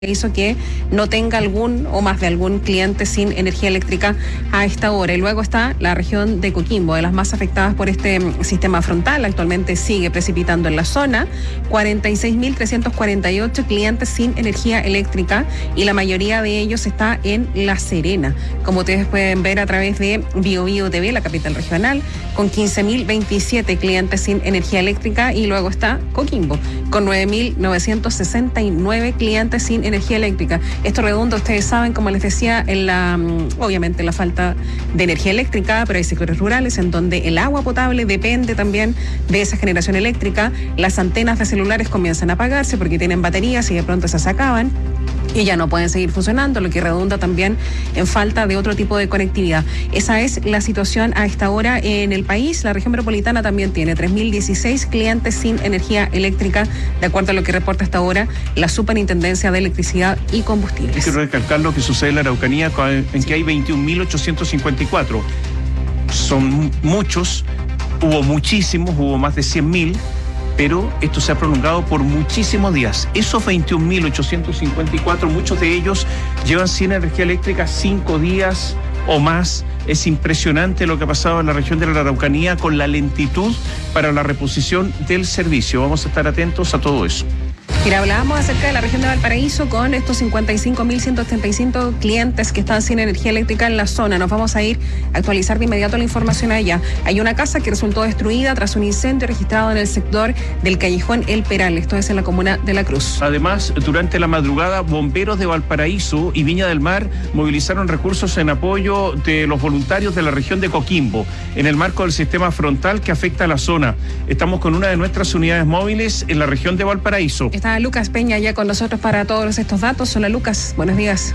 hizo que no tenga algún o más de algún cliente sin energía eléctrica a esta hora. Y luego está la región de Coquimbo, de las más afectadas por este sistema frontal. Actualmente sigue precipitando en la zona, 46.348 clientes sin energía eléctrica y la mayoría de ellos está en La Serena, como ustedes pueden ver a través de BioBio TV, la capital regional, con 15.027 clientes sin energía eléctrica, y luego está Coquimbo, con 9.969 clientes sin energía eléctrica. Esto redunda, ustedes saben, como les decía, en obviamente la falta de energía eléctrica, pero hay sectores rurales en donde el agua potable depende también de esa generación eléctrica. Las antenas de celulares comienzan a apagarse porque tienen baterías y de pronto esas se acaban y ya no pueden seguir funcionando, lo que redunda también en falta de otro tipo de conectividad. Esa es la situación a esta hora en el país. La región metropolitana también tiene 3.016 clientes sin energía eléctrica, de acuerdo a lo que reporta hasta ahora la Superintendencia de Electricidad y Combustibles. Quiero recalcar lo que sucede en la Araucanía, en que hay 21.854. Son muchos, hubo muchísimos, hubo más de 100.000. Pero esto se ha prolongado por muchísimos días. Esos 21.854, muchos de ellos llevan sin energía eléctrica 5 días o más. Es impresionante lo que ha pasado en la región de la Araucanía con la lentitud para la reposición del servicio. Vamos a estar atentos a todo eso. Mira, hablábamos acerca de la región de Valparaíso con estos 55.135 clientes que están sin energía eléctrica en la zona. Nos vamos a ir a actualizar de inmediato la información allá. Hay una casa que resultó destruida tras un incendio registrado en el sector del callejón El Peral. Esto es en la comuna de La Cruz. Además, durante la madrugada, bomberos de Valparaíso y Viña del Mar movilizaron recursos en apoyo de los voluntarios de la región de Coquimbo, en el marco del sistema frontal que afecta a la zona. Estamos con una de nuestras unidades móviles en la región de Valparaíso. Está Lucas Peña ya con nosotros para todos estos datos. Hola Lucas, buenos días.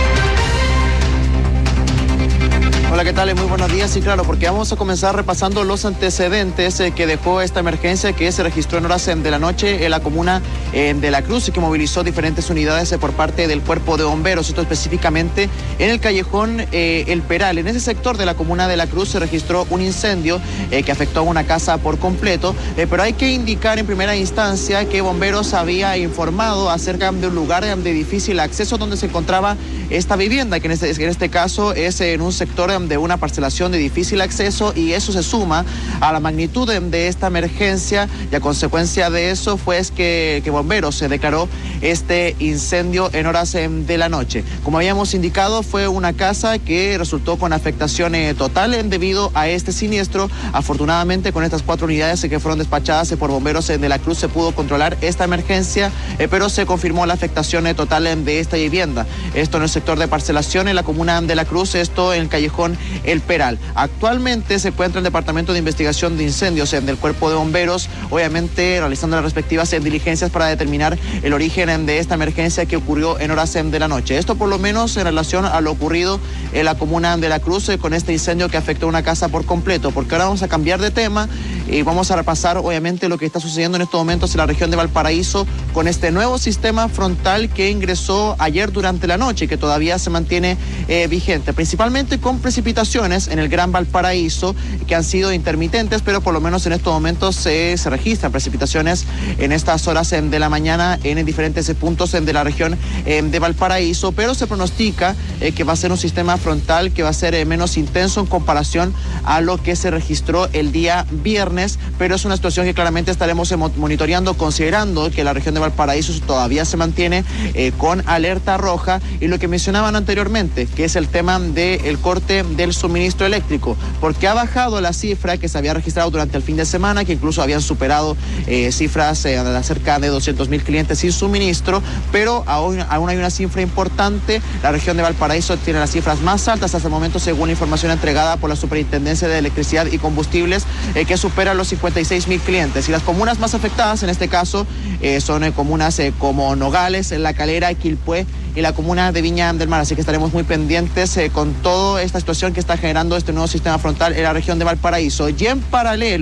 Hola, ¿qué tal? Muy buenos días. Sí, claro, porque vamos a comenzar repasando los antecedentes que dejó esta emergencia que se registró en horas de la noche en la comuna de La Cruz y que movilizó diferentes unidades por parte del cuerpo de bomberos. Esto específicamente en el callejón El Peral. En ese sector de la comuna de La Cruz se registró un incendio que afectó a una casa por completo, pero hay que indicar en primera instancia que bomberos había informado acerca de un lugar de difícil acceso donde se encontraba esta vivienda, que en este caso es en un sector de una parcelación de difícil acceso, y eso se suma a la magnitud de esta emergencia, y a consecuencia de eso fue que bomberos se declaró este incendio en horas de la noche. Como habíamos indicado, fue una casa que resultó con afectación total debido a este siniestro. Afortunadamente, con estas 4 unidades que fueron despachadas por bomberos de La Cruz se pudo controlar esta emergencia, pero se confirmó la afectación total de esta vivienda. Esto en el sector de parcelación en la comuna de La Cruz, esto en el callejón El Peral. Actualmente se encuentra el Departamento de Investigación de Incendios del Cuerpo de Bomberos, obviamente realizando las respectivas diligencias para determinar el origen de esta emergencia que ocurrió en horas de la noche. Esto por lo menos en relación a lo ocurrido en la comuna de La Cruz con este incendio que afectó una casa por completo, porque ahora vamos a cambiar de tema y vamos a repasar obviamente lo que está sucediendo en estos momentos en la región de Valparaíso con este nuevo sistema frontal que ingresó ayer durante la noche y que todavía se mantiene vigente, principalmente con precipitaciones en el Gran Valparaíso que han sido intermitentes, pero por lo menos en estos momentos se registran precipitaciones en estas horas de la mañana en diferentes puntos de la región de Valparaíso, pero se pronostica que va a ser un sistema frontal que va a ser menos intenso en comparación a lo que se registró el día viernes, pero es una situación que claramente estaremos monitoreando, considerando que la región de Valparaíso todavía se mantiene con alerta roja, y lo que mencionaban anteriormente, que es el tema del corte del suministro eléctrico, porque ha bajado la cifra que se había registrado durante el fin de semana, que incluso habían superado cifras de cerca de 200.000 clientes sin suministro, pero aún hay una cifra importante. La región de Valparaíso tiene las cifras más altas hasta el momento, según la información entregada por la Superintendencia de Electricidad y Combustibles, que supera los 56.000 clientes. Y las comunas más afectadas en este caso son comunas como Nogales, La Calera, Quilpué y la comuna de Viña del Mar. Así que estaremos muy pendientes con toda esta situación que está generando este nuevo sistema frontal en la región de Valparaíso. Y en paralelo,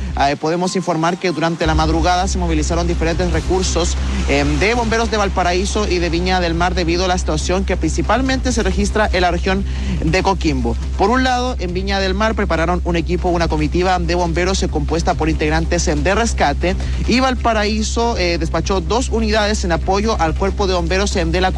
podemos informar que durante la madrugada se movilizaron diferentes recursos de bomberos de Valparaíso y de Viña del Mar debido a la situación que principalmente se registra en la región de Coquimbo. Por un lado, en Viña del Mar prepararon un equipo, una comitiva de bomberos compuesta por integrantes de rescate, y Valparaíso despachó 2 unidades en apoyo al cuerpo de bomberos de la